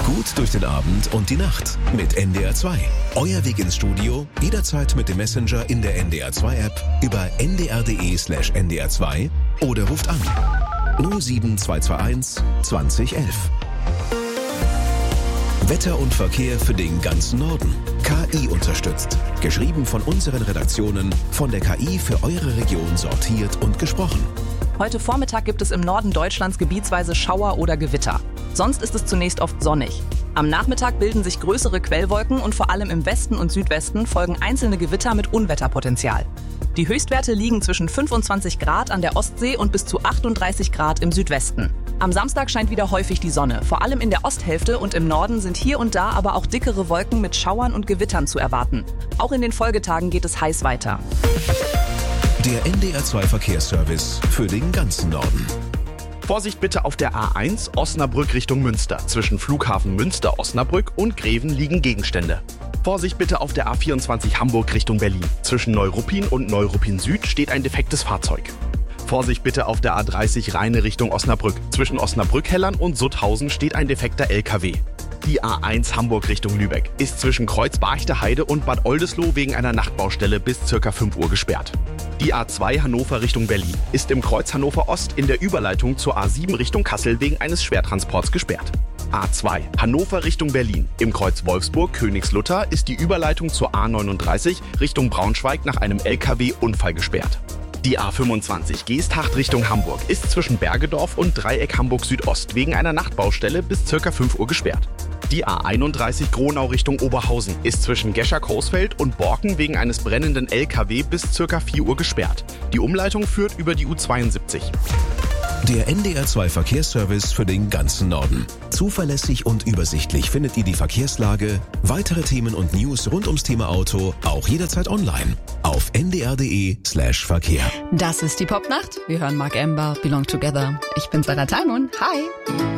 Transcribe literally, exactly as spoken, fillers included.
Gut durch den Abend und die Nacht mit N D R zwei. Euer Weg ins Studio, jederzeit mit dem Messenger in der N D R zwei App, über n d r punkt d e slash n d r zwei oder ruft an null sieben zwei zwei eins zwanzig elf. Wetter und Verkehr für den ganzen Norden. K I unterstützt. Geschrieben von unseren Redaktionen, von der K I für eure Region sortiert und gesprochen. Heute Vormittag gibt es im Norden Deutschlands gebietsweise Schauer oder Gewitter. Sonst ist es zunächst oft sonnig. Am Nachmittag bilden sich größere Quellwolken und vor allem im Westen und Südwesten folgen einzelne Gewitter mit Unwetterpotenzial. Die Höchstwerte liegen zwischen fünfundzwanzig Grad an der Ostsee und bis zu achtunddreißig Grad im Südwesten. Am Samstag scheint wieder häufig die Sonne. Vor allem in der Osthälfte und im Norden sind hier und da aber auch dickere Wolken mit Schauern und Gewittern zu erwarten. Auch in den Folgetagen geht es heiß weiter. Der N D R zwei Verkehrsservice für den ganzen Norden. Vorsicht bitte auf der A eins Osnabrück Richtung Münster. Zwischen Flughafen Münster-Osnabrück und Greven liegen Gegenstände. Vorsicht bitte auf der A vierundzwanzig Hamburg Richtung Berlin. Zwischen Neuruppin und Neuruppin Süd steht ein defektes Fahrzeug. Vorsicht bitte auf der A dreißig Rheine Richtung Osnabrück. Zwischen Osnabrück-Hellern und Sutthausen steht ein defekter L K W. Die A eins Hamburg Richtung Lübeck ist zwischen Kreuz-Barchte-Heide und Bad Oldesloe wegen einer Nachtbaustelle bis ca. fünf Uhr gesperrt. Die A zwei Hannover Richtung Berlin ist im Kreuz Hannover Ost in der Überleitung zur A sieben Richtung Kassel wegen eines Schwertransports gesperrt. A zwei Hannover Richtung Berlin. Im Kreuz Wolfsburg-Königslutter ist die Überleitung zur A neununddreißig Richtung Braunschweig nach einem L K W-Unfall gesperrt. Die A fünfundzwanzig Geesthacht Richtung Hamburg ist zwischen Bergedorf und Dreieck Hamburg Südost wegen einer Nachtbaustelle bis ca. fünf Uhr gesperrt. Die A einunddreißig Gronau Richtung Oberhausen ist zwischen Gescher-Coesfeld und Borken wegen eines brennenden L K W bis ca. vier Uhr gesperrt. Die Umleitung führt über die U zweiundsiebzig. Der N D R zwei Verkehrsservice für den ganzen Norden. Zuverlässig und übersichtlich findet ihr die Verkehrslage, weitere Themen und News rund ums Thema Auto auch jederzeit online auf n d r punkt d e slash verkehr. Das ist die Popnacht. Wir hören Mark Ember, Belong Together. Ich bin Sarah Talmon. Hi!